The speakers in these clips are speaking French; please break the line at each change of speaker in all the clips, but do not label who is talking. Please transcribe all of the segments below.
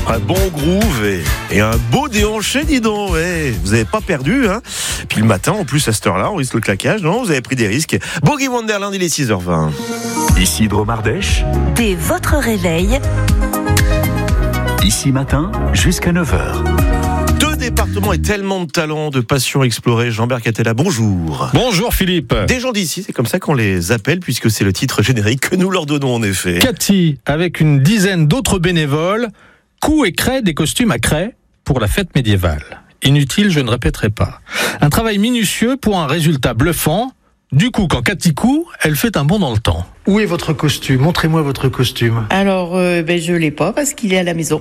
Un bon groove et un beau déhanché, dis donc. Ouais, vous n'avez pas perdu, hein. Puis le matin, en plus, à cette heure-là, on risque le claquage, non? Vous avez pris des risques. Boogie Wonderland, il est 6h20.
Ici Dromardèche.
Dès votre réveil.
Ici matin, jusqu'à 9h.
Deux départements et tellement de talents, de passions explorées. Jean-Bert Catella, bonjour.
Bonjour Philippe.
Des gens d'ici, c'est comme ça qu'on les appelle, puisque c'est le titre générique que nous leur donnons en effet.
Cathy, avec une dizaine d'autres bénévoles, coud et crée des costumes à craie pour la fête médiévale. Inutile, je ne répéterai pas. Un travail minutieux pour un résultat bluffant. Du coup, quand Cathy coud, elle fait un bond dans le temps.
Où est votre costume? Montrez-moi votre costume.
Alors, je l'ai pas parce qu'il est à la maison.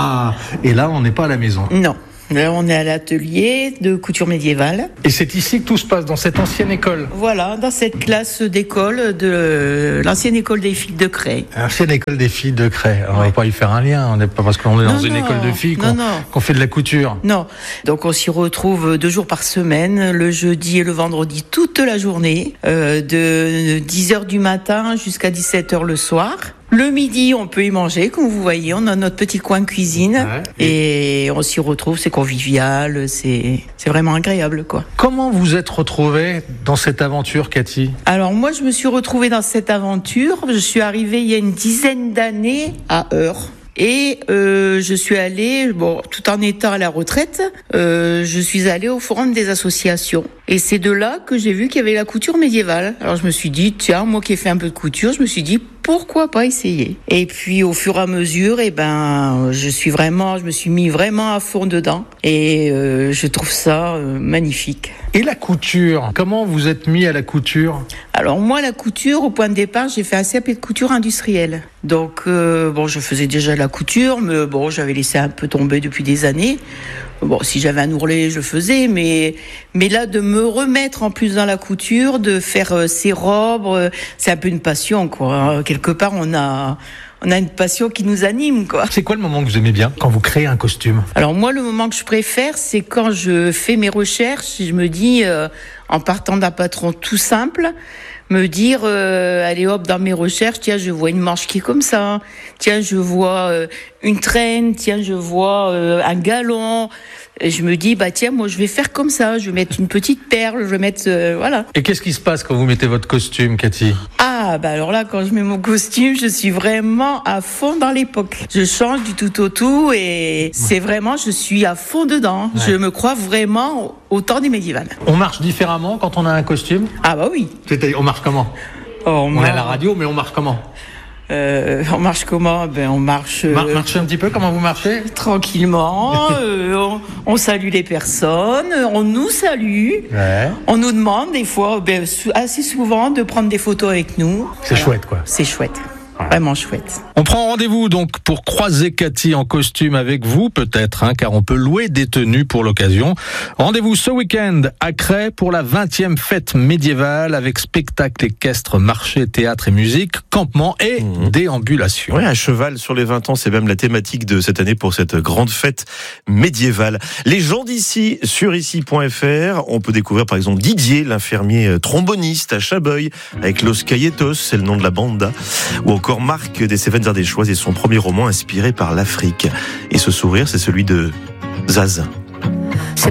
Et là, on n'est pas à la maison.
Non. Là, on est à l'atelier de couture médiévale.
Et c'est ici que tout se passe, dans cette ancienne école?
Voilà, dans cette classe d'école de l'ancienne école des filles de Cray.
L'ancienne école des filles de Cray. Alors, on va pas y faire un lien, on n'est pas parce qu'on est dans une école de filles qu'on fait de la couture.
Non, donc on s'y retrouve 2 jours par semaine, le jeudi et le vendredi, toute la journée, de 10h du matin jusqu'à 17h le soir. Le midi, on peut y manger, comme vous voyez, on a notre petit coin cuisine et on s'y retrouve, c'est convivial, c'est vraiment agréable, quoi.
Comment vous êtes retrouvée dans cette aventure, Cathy?
Alors moi, je me suis retrouvée dans cette aventure, je suis arrivée il y a une dizaine d'années à Eure. Et je suis allée, tout en étant à la retraite, je suis allée au forum des associations. Et c'est de là que j'ai vu qu'il y avait la couture médiévale. Alors je me suis dit, tiens, moi qui ai fait un peu de couture, je me suis dit, pourquoi pas essayer? Et puis au fur et à mesure, je me suis mis vraiment à fond dedans. Et je trouve ça magnifique.
Et la couture, comment vous êtes mis à la couture?
Alors moi, la couture, au point de départ, j'ai fait un CAP de couture industrielle. Donc, je faisais déjà la couture, mais j'avais laissé un peu tomber depuis des années. Si j'avais un ourlet, je faisais, mais là, de me remettre en plus dans la couture, de faire ces robes, c'est un peu une passion, quoi. Quelque part, on a une passion qui nous anime, quoi.
C'est quoi le moment que vous aimez bien quand vous créez un costume?
Alors moi, le moment que je préfère, c'est quand je fais mes recherches, je me dis, en partant d'un patron tout simple, me dire, allez hop, dans mes recherches, tiens, je vois une manche qui est comme ça, tiens, je vois une traîne, tiens, je vois un galon. Et je me dis, tiens, moi, je vais faire comme ça, je vais mettre une petite perle, je vais mettre, voilà.
Et qu'est-ce qui se passe quand vous mettez votre costume, Cathy?
Alors là, quand je mets mon costume, je suis vraiment à fond dans l'époque. Je change du tout au tout et c'est vraiment, je suis à fond dedans. Ouais. Je me crois vraiment au temps des médiévales.
On marche différemment quand on a un costume?
Oui.
C'est-à-dire, on marche comment? On est à la radio, mais on marche comment?
On marche comment? On marche...
Marchez un petit peu, comment vous marchez?
Tranquillement, on salue les personnes, on nous salue, on nous demande des fois, assez souvent, de prendre des photos avec nous.
C'est chouette, quoi.
C'est chouette. Vraiment chouette.
On prend rendez-vous donc pour croiser Cathy en costume avec vous, peut-être, car on peut louer des tenues pour l'occasion. Rendez-vous ce week-end à Cray pour la 20e fête médiévale avec spectacle équestre, marché, théâtre et musique, campement et déambulation.
Oui, à cheval sur les 20 ans, c'est même la thématique de cette année pour cette grande fête médiévale. Les gens d'ici sur ici.fr, on peut découvrir par exemple Didier, l'infirmier tromboniste à Chabeuil, avec Los Cayetos, c'est le nom de la banda, ou encore Marc des Cévennes Ardéchoises et son premier roman inspiré par l'Afrique. Et ce sourire, c'est celui de Zaz.